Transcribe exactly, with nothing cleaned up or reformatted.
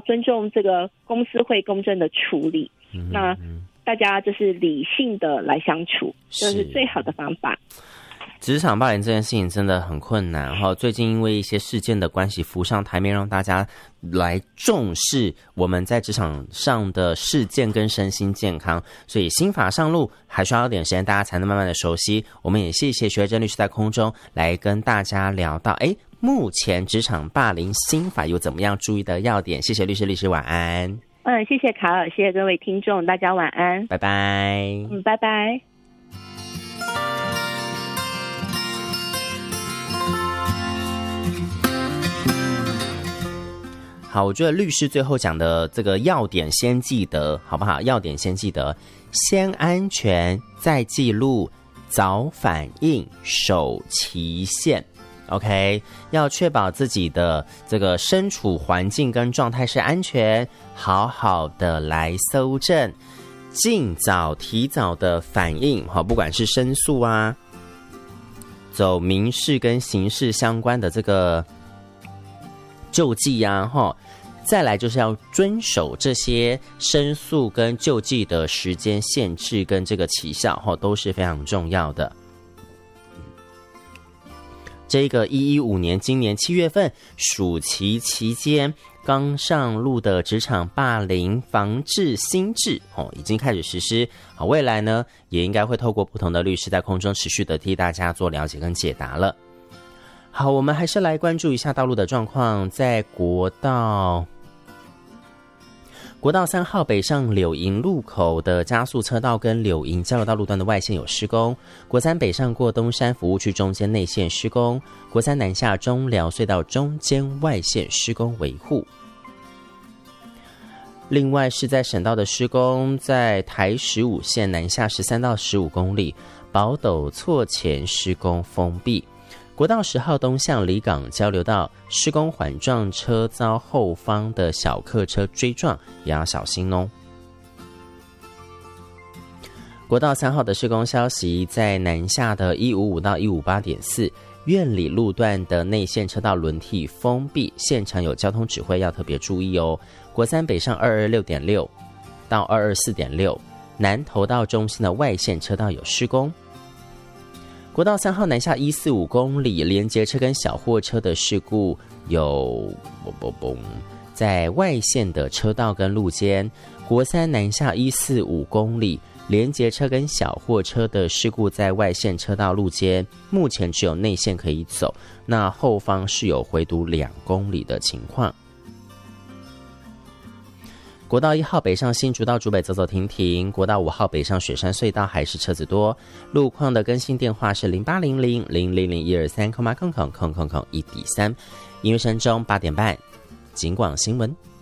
尊重这个公司会公正的处理。嗯、那大家就是理性的来相处，这是最好的方法。 职场霸凌这件事情真的很困难哈，最近因为一些事件的关系浮上台面，让大家来重视我们在职场上的事件跟身心健康，所以新法上路还需要点时间，大家才能慢慢的熟悉。我们也谢谢徐慧珍律师在空中来跟大家聊到，哎，目前职场霸凌新法有怎么样注意的要点。谢谢律师，律师晚安。 嗯，谢谢卡尔，谢谢各位听众，大家晚安， 拜拜。 嗯，拜拜。 好，我觉得律师最后讲的这个要点先记得，好不好？要点先记得，先安全，再记录，早反应，守期限。OK， 要确保自己的这个身处环境跟状态是安全，好好的来搜证，尽早提早的反应。好，不管是申诉啊，走民事跟刑事相关的这个救济啊，齁，再来就是要遵守这些申诉跟救济的时间限制跟这个期效，齁，都是非常重要的。这个一一五年今年七月份暑期期间刚上路的职场霸凌防治新制哦，已经开始实施。好，未来呢也应该会透过不同的律师在空中持续的替大家做了解跟解答了。好，我们还是来关注一下道路的状况。在国道国道三号北上柳营路口的加速车道跟柳营交流道路段的外线有施工，国三北上过东山服务区中间内线施工，国三南下中寮隧道中间外线施工维护。另外是在省道的施工，在台十五线南下十三到十五公里，宝斗错前施工封闭。国道十号东向离港交流道施工缓撞车遭后方的小客车追撞，也要小心哦。国道三号的施工消息，在南下的一五五到一五八点四苑里路段的内线车道轮替封闭，现场有交通指挥要特别注意哦。国三北上二二六点六到二二四点六南投到中心的外线车道有施工。国道三号南下一四五公里，连接车跟小货车的事故有嘣嘣嘣，在外线的车道跟路肩。国三南下一四五公里，连接车跟小货车的事故在外线车道路肩，目前只有内线可以走，那后方是有回堵两公里的情况。国道一号北上新竹到竹北走走停停，国道五号北上雪山隧道还是车子多，路况的更新电话是零八零零零零零一二三空空空空空空一底三。音乐声中八点半，警广新闻。